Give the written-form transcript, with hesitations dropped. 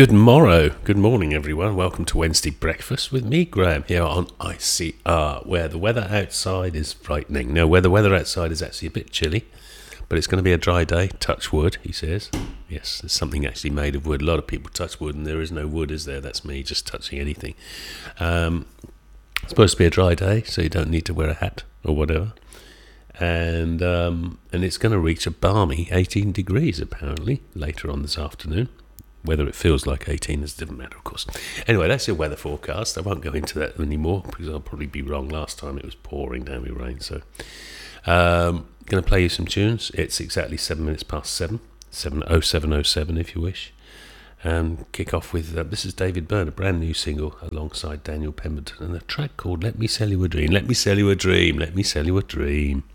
Good morning, everyone. Welcome to Wednesday Breakfast with me, Graham, here on ICR, where the weather outside is frightening. No, where the weather outside is actually a bit chilly, but it's going to be a dry day. Touch wood, he says. Yes, there's something actually made of wood. A lot of people touch wood, and there is no wood, is there? That's me just touching anything. It's supposed to be a dry day, so you don't need to wear a hat or whatever. And it's going to reach a balmy 18 degrees, apparently, later on this afternoon. Whether it feels like 18 is a different matter, of course. Anyway, that's your weather forecast. I won't go into that anymore because I'll probably be wrong. Last time it was pouring down with rain. So, going to play you some tunes. It's exactly 7 minutes past 7. 7:07:07 if you wish. And kick off with, this is David Byrne, a brand new single alongside Daniel Pemberton, and a track called Let Me Sell You a Dream. Let me sell you a dream. Let me sell you a dream.